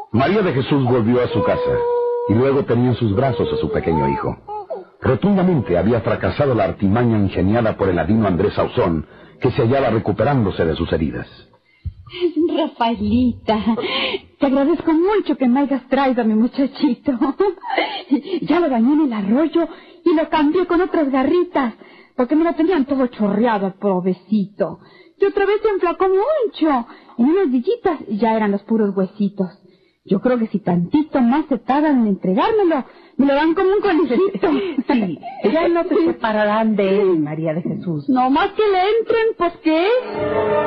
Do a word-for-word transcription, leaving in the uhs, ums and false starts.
María de Jesús volvió a su casa y luego tenía en sus brazos a su pequeño hijo. Rotundamente había fracasado la artimaña ingeniada por el adivino Andrés Ausón, que se hallaba recuperándose de sus heridas. Rafaelita, te agradezco mucho que me hayas traído a mi muchachito. Ya lo bañé en el arroyo y lo cambié con otras garritas, porque me lo tenían todo chorreado al pobrecito. Y otra vez se enflacó mucho. En unas dillitas ya eran los puros huesitos. Yo creo que si tantito más se tardan en entregármelo, me lo dan como un conejito. Sí, ya no te separarán de él, María de Jesús. No más que le entren, pues, ¿qué?